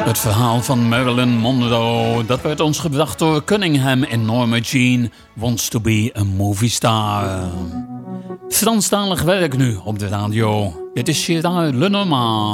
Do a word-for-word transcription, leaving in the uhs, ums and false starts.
Het verhaal van Marilyn Monroe, dat werd ons gebracht door Cunningham en Norma Jean, Wants to be a Movie Star. Franstalig werk nu op de radio. Dit is Gérard Lenormand.